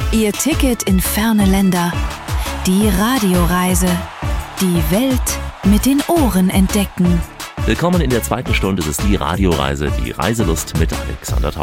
Ihr Ticket in ferne Länder. Die Radioreise. Die Welt mit den Ohren entdecken. Willkommen in der zweiten Stunde. Es ist die Radioreise, die Reiselust mit Alexander Tauscher.